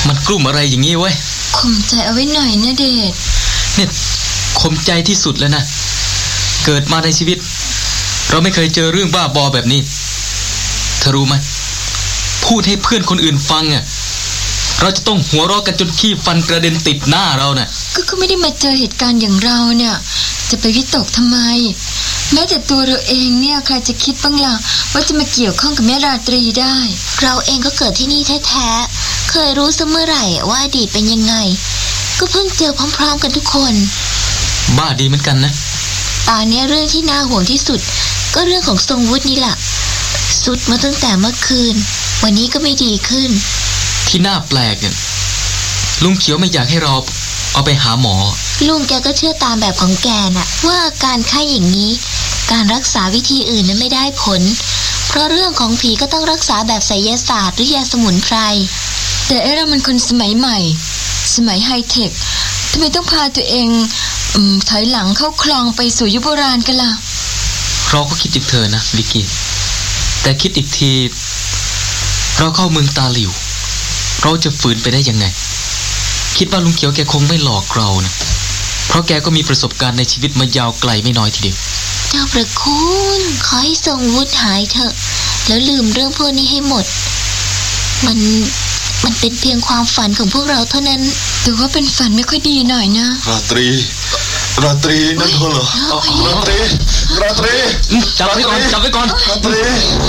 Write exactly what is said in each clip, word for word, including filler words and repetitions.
มันกลุ่มอะไรอย่างงี้เว้ยข่มใจเอาไว้หน่อยนะเดชเนี่ยข่มใจที่สุดแล้วนะเกิดมาในชีวิตเราไม่เคยเจอเรื่องบ้าบอแบบนี้เธอรู้ไหมพูดให้เพื่อนคนอื่นฟังอ่ะเราจะต้องหัวเราะกันจนขี้ฟันกระเด็นติดหน้าเราน่ะก็เขาไม่ได้มาเจอเหตุการณ์อย่างเราเนี่ยจะไปวิตกทำไมแม้แต่ตัวเราเองเนี่ยใครจะคิดบ้างล่ะว่าจะมาเกี่ยวข้องกับแม่ราตรีได้เราเองก็เกิดที่นี่แท้ๆเคยรู้เสมอไหร่ว่าอดีตเป็นยังไงก็เพิ่งเจอพร้อมๆกันทุกคนบ้าดีเหมือนกันนะตอนนี้เรื่องที่น่าห่วงที่สุดก็เรื่องของทรงวุฒินี่แหละสุดมาตั้งแต่เมื่อคืนวันนี้ก็ไม่ดีขึ้นที่น่าแปลกเนี่ยลุงเขียวไม่อยากให้เราเอาไปหาหมอลุงแกก็เชื่อตามแบบของแกน่ะว่าอาการไข้อย่างนี้การรักษาวิธีอื่นนั้นไม่ได้ผลเพราะเรื่องของผีก็ต้องรักษาแบบไสยศาสตร์หรือยาสมุนไพรแต่ไอ้เรามันคนสมัยใหม่สมัยไฮเทคทำไมต้องพาตัวเองอืมถอยหลังเข้าคลองไปสู่ยุคโบราณกันล่ะเราก็คิดอย่างเธอนะวิกกี้แต่คิดอีกทีเราเข้าเมืองตาหลิวเราจะฝืนไปได้ยังไงคิดว่าลุงเขียวแกคงไม่หลอกเรานะเพราะแกก็มีประสบการณ์ในชีวิตมายาวไกลไม่น้อยทีเดียวเจ้าประคุณขอให้ทรงวุฒิหายเถอะแล้วลืมเรื่องพวกนี้ให้หมดมันมันเป็นเพียงความฝันของพวกเราเท่านั้นแต่ว่าเป็นฝันไม่ค่อยดีหน่อยนะราตรีราตรีนั่นเธอเหรอราตรีราตรีจับไว้ก่อนจับไว้ก่อนราตรี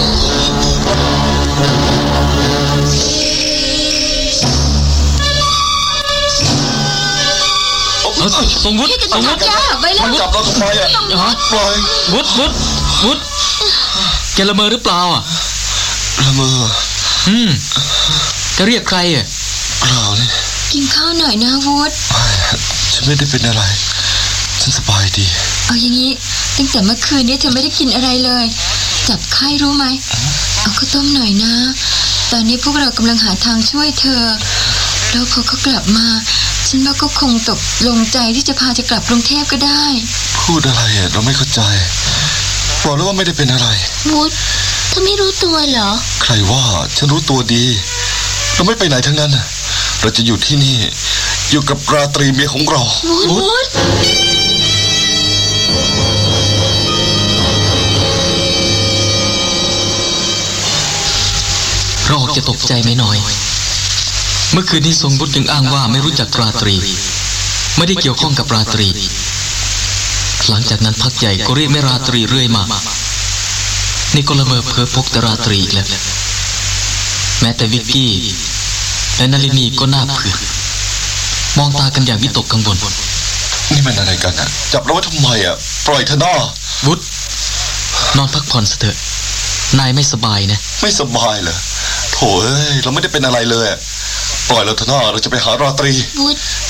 ทรงวุฒิทรงวุฒิจับเราทำไมอ่ะปล่อยวุฒิวุฒิวุฒิแกละเมอหรือเปล่าอ่ะละเมออืมจะเรียกใครอ่ะเปล่านี่กินข้าวหน่อยนะวุฒิฉันไม่ได้เป็นอะไรฉันสบายดีเอาอย่างนี้ตั้งแต่เมื่อคืนนี้เธอไม่ได้กินอะไรเลยจับไข้รู้ไหมเอาข้าวต้มหน่อยนะตอนนี้พวกเรากำลังหาทางช่วยเธอแล้วพอเขากลับมาฉันว่าก็คงตกลงใจที่จะพาจะกลับกรุงเทพก็ได้พูดอะไรอ่ะเราไม่เข้าใจบอกแล้วว่าไม่ได้เป็นอะไรวุฒิเธอไม่รู้ตัวเหรอใครว่าฉันรู้ตัวดีเราไม่ไปไหนทั้งนั้นเราจะอยู่ที่นี่อยู่กับราตรีเมียของเราวุฒิเราออกจะตกใจไม่น้อยเมื่อคืนนี้ทรงวุฒิยังอ้างว่าไม่รู้จักราตรีไม่ได้เกี่ยวข้องกับราตรีหลังจากนั้นพักใหญ่ก็เรียกแม่ราตรีเรื่อยมานี่ก็ละเมอเพ้อพกแต่ราตรีอีกแล้วแม้แต่วิกกี้และนลินีก็น่าเผือกมองตากันอย่างวิตกกังวลนี่มันอะไรกันอ่ะจับเราไว้ทำไมอ่ะปล่อยเถอะน้าวุฒินอนพักผ่อนเถอะนายไม่สบายนะไม่สบายเหรอโถ่เอ้ยเราไม่ได้เป็นอะไรเลยปล่อยเราเถอะน้าเราจะไปหาราตรีวุฒิ